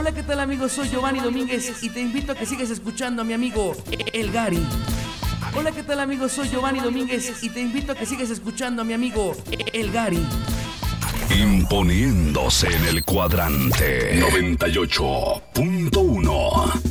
Hola, ¿qué tal amigos? Soy Giovanni Domínguez y te invito a que sigas escuchando a mi amigo El Gary. Hola, ¿qué tal amigos? Soy Giovanni Domínguez y te invito a que sigas escuchando a mi amigo El Gary. Imponiéndose en el cuadrante 98.1.